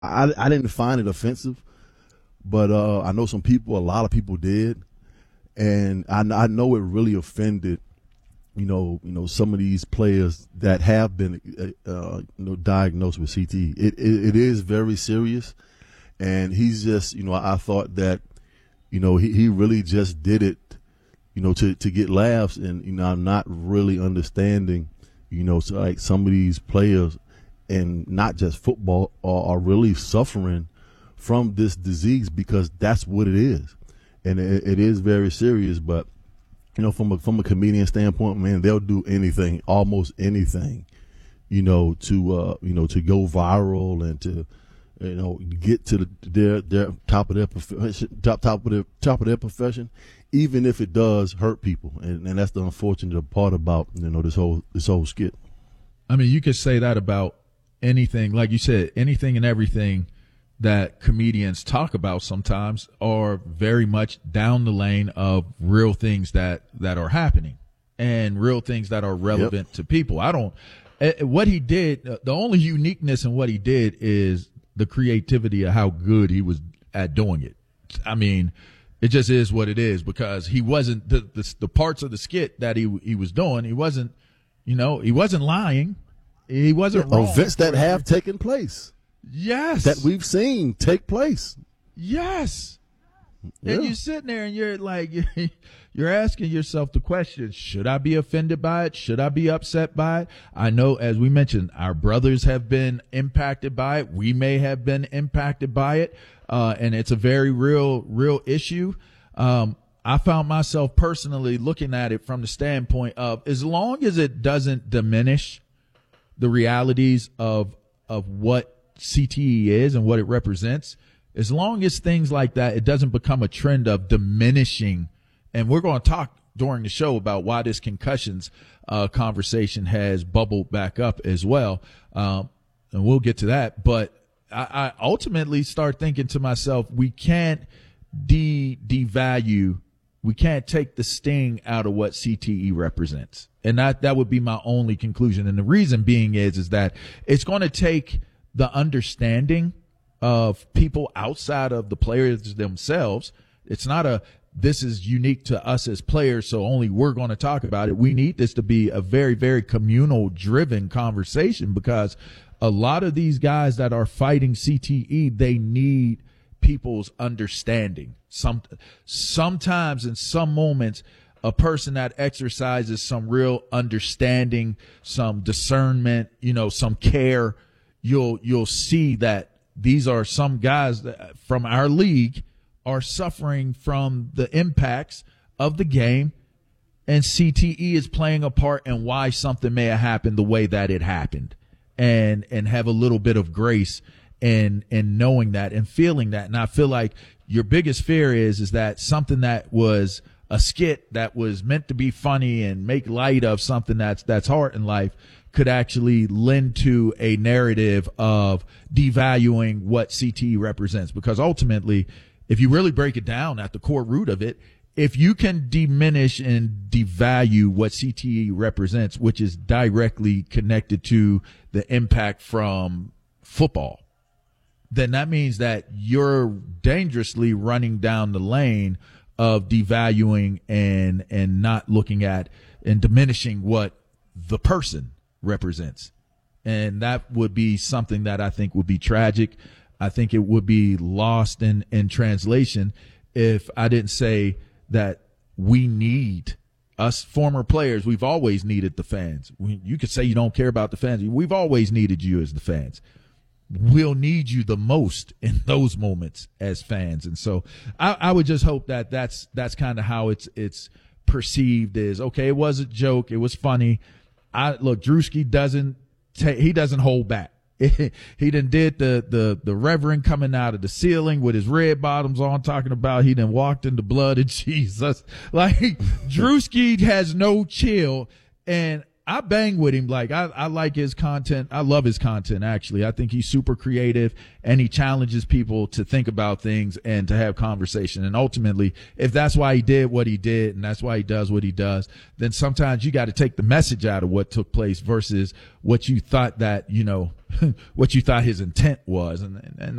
I didn't find it offensive, but I know a lot of people did, and I know it really offended, some of these players that have been, diagnosed with CTE. It is very serious, and he's just, I thought that, he really just did it, to get laughs, and I'm not really understanding, so like some of these players, and not just football, are really suffering from this disease, because that's what it is, and it is very serious. But from a comedian standpoint, man, they'll do anything, almost anything, to go viral and to get to their top of their profession, top of their profession, even if it does hurt people, and that's the unfortunate part about this whole skit. I mean, you could say that about anything, like you said, anything and everything that comedians talk about sometimes are very much down the lane of real things that are happening and real things that are relevant to people. What he did, the only uniqueness in what he did is the creativity of how good he was at doing it. I mean, it just is what it is, because he wasn't the parts of the skit that he was doing. He wasn't, he wasn't lying. He wasn't wrong. Events that have taken place. Yes. That we've seen take place. Yes. Yeah. And you're sitting there and you're like, you're asking yourself the question, should I be offended by it? Should I be upset by it? I know, as we mentioned, our brothers have been impacted by it. We may have been impacted by it. And it's a very real issue. I found myself personally looking at it from the standpoint of, as long as it doesn't diminish the realities of what CTE is and what it represents, as long as things like that, it doesn't become a trend of diminishing. And we're going to talk during the show about why this concussions conversation has bubbled back up as well. And we'll get to that. But I ultimately start thinking to myself, we can't devalue, we can't take the sting out of what CTE represents. And that would be my only conclusion. And the reason being is that it's going to take the understanding of people outside of the players themselves. It's not this is unique to us as players, so only we're going to talk about it. We need this to be a very, very communal driven conversation, because a lot of these guys that are fighting CTE, they need people's understanding. Sometimes in some moments, a person that exercises some real understanding, some discernment, some care, you'll see that these are some guys that, from our league, are suffering from the impacts of the game, and CTE is playing a part in why something may have happened the way that it happened, and have a little bit of grace in knowing that and feeling that. And I feel like your biggest fear is that something that was a skit that was meant to be funny and make light of something that's hard in life could actually lend to a narrative of devaluing what CTE represents. Because ultimately, if you really break it down at the core root of it, if you can diminish and devalue what CTE represents, which is directly connected to the impact from football, then that means that you're dangerously running down the lane of devaluing and not looking at and diminishing what the person represents. And that would be something that I think would be tragic. I think it would be lost in translation if I didn't say that we need, us former players, we've always needed the fans. You could say you don't care about the fans. We've always needed you as the fans. We'll need you the most in those moments as fans. And so I would just hope that that's kind of how it's perceived, is, okay, it was a joke, it was funny. Look, Drewski doesn't hold back. He done did the reverend coming out of the ceiling with his red bottoms on, talking about he done walked in the blood of Jesus. Like, Drewski has no chill. And I bang with him. Like I like his content. I love his content, actually. I think he's super creative and he challenges people to think about things and to have conversation. And ultimately, if that's why he did what he did and that's why he does what he does, then sometimes you got to take the message out of what took place versus what you thought that, what you thought his intent was. And